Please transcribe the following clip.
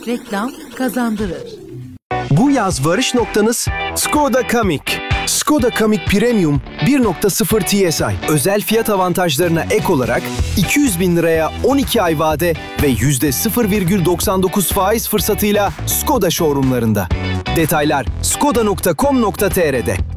Reklam kazandırır. Bu yaz varış noktanız Skoda Kamiq. Skoda Kamiq Premium 1.0 TSI. Özel fiyat avantajlarına ek olarak 200 bin liraya 12 ay vade ve %0,99 faiz fırsatıyla Skoda showroomlarında. Detaylar skoda.com.tr'de.